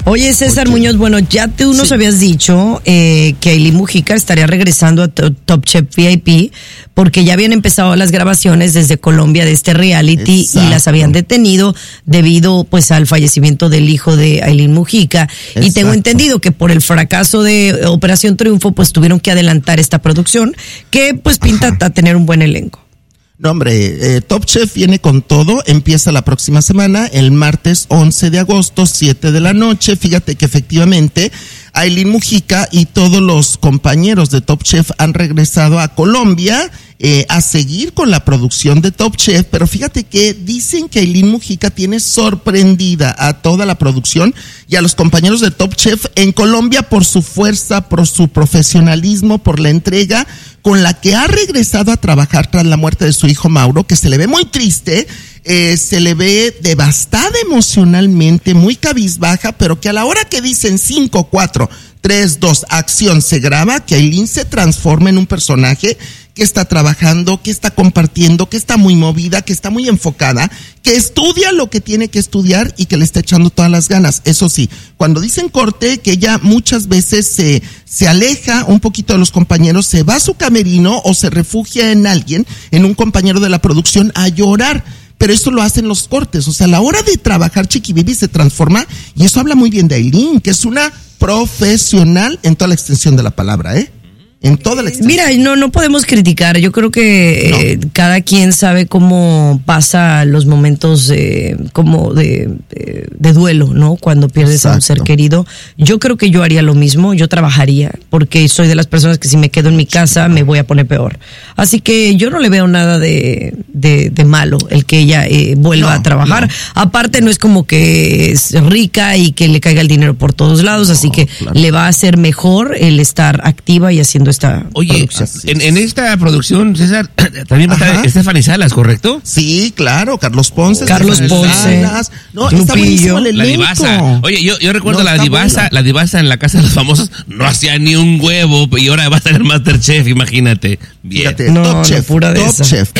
Oye, César Muñoz, bueno, ya tú nos habías dicho que Aileen Mujica estaría regresando a Top Chef VIP porque ya habían empezado las grabaciones desde Colombia de este reality. Exacto. Y las habían detenido debido pues al fallecimiento del hijo de Aileen Mujica. Exacto. Y tengo entendido que por el fracaso de Operación Triunfo pues tuvieron que adelantar esta producción que pues pinta a tener un buen elenco. No, hombre, Top Chef viene con todo, empieza la próxima semana, el martes 11 de agosto, 7 de la noche. Fíjate que efectivamente Aileen Mujica y todos los compañeros de Top Chef han regresado a Colombia a seguir con la producción de Top Chef, pero fíjate que dicen que Aileen Mujica tiene sorprendida a toda la producción y a los compañeros de Top Chef en Colombia por su fuerza, por su profesionalismo, por la entrega con la que ha regresado a trabajar tras la muerte de su hijo Mauro, que se le ve muy triste, se le ve devastada emocionalmente, muy cabizbaja, pero que a la hora que dicen 5, 4, 3, 2, acción, se graba, que Aileen se transforma en un personaje que está trabajando, que está compartiendo, que está muy movida, que está muy enfocada, que estudia lo que tiene que estudiar y que le está echando todas las ganas. Eso sí, cuando dicen corte, que ella muchas veces se aleja un poquito de los compañeros, se va a su camerino o se refugia en alguien, en un compañero de la producción a llorar. Pero esto lo hacen los cortes, o sea, a la hora de trabajar Chiqui Baby se transforma y eso habla muy bien de Aileen, que es una profesional en toda la extensión de la palabra, en toda la extensión. Mira, no podemos criticar. Yo creo que cada quien sabe cómo pasa los momentos como de duelo, ¿no? Cuando pierdes a un ser querido. Yo creo que yo haría lo mismo. Yo trabajaría porque soy de las personas que si me quedo en mi casa me voy a poner peor. Así que yo no le veo nada de malo el que ella vuelva a trabajar. Aparte no es como que es rica y que le caiga el dinero por todos lados, así que le va a hacer mejor el estar activa y haciendo esta producción. En esta producción, César, también va a estar Stephanie Salas, ¿correcto? Sí, claro, Carlos Ponce. Salas. No, está buenísimo el elenco. La Divasa. Oye, yo recuerdo la Divasa en la Casa de los Famosos no hacía ni un huevo y ahora va a estar en el MasterChef, imagínate. Bien. Fíjate, Top Chef.